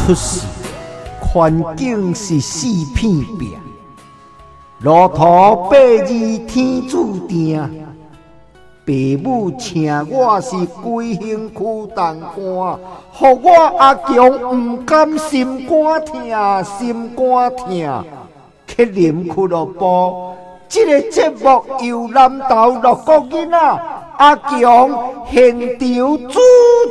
出世，环境是四片壁，路途八字天注定。爸母请我是归兴区东官，予我阿强不甘心肝疼，心肝疼，去啉俱乐部。这个节目由南投6个囡仔阿强现场主